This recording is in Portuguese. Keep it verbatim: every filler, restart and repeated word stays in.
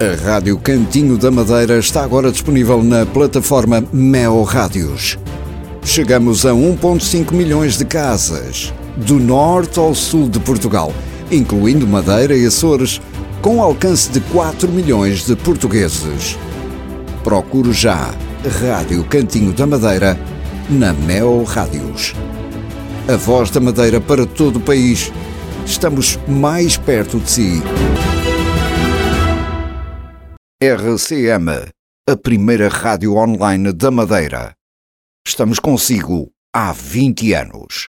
A Rádio Cantinho da Madeira está agora disponível na plataforma Mel Rádios. Chegamos a um vírgula cinco milhões de casas, do norte ao sul de Portugal, incluindo Madeira e Açores, com alcance de quatro milhões de portugueses. Procure já Rádio Cantinho da Madeira na Mel Rádios. A voz da Madeira para todo o país. Estamos mais perto de si. R C M, a primeira rádio online da Madeira. Estamos consigo há vinte anos.